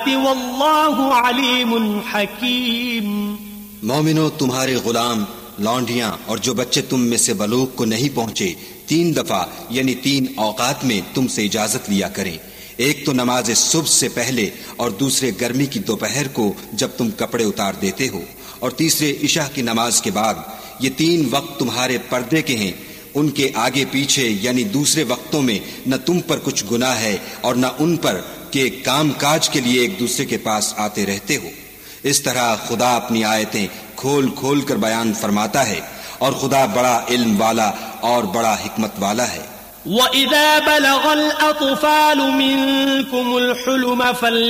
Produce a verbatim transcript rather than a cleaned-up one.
वल्लाहु अलीमुन हकीम। मोमिनो, तुम्हारे गुलाम, लौंडियां और जो बच्चे तुम में से बलूग को नहीं पहुंचे तीन दफा यानी तीन औकात में तुमसे इजाजत लिया करें। एक तो नमाज सुबह से पहले और दूसरे गर्मी की दोपहर को जब तुम कपड़े उतार देते हो और तीसरे इशा की नमाज के बाद। ये तीन वक्त तुम्हारे पर्दे के हैं। उनके आगे पीछे यानी दूसरे वक्तों में न तुम पर कुछ गुनाह है और न उन पर के काम काज के लिए एक दूसरे के पास आते रहते हो। इस तरह खुदा अपनी आयतें खोल खोल कर बयान फरमाता है और खुदा बड़ा इल्म वाला और बड़ा हिकमत वाला है। वइज़ा बलगल अत्फ़ालु मिनकुमुल हुलुम फल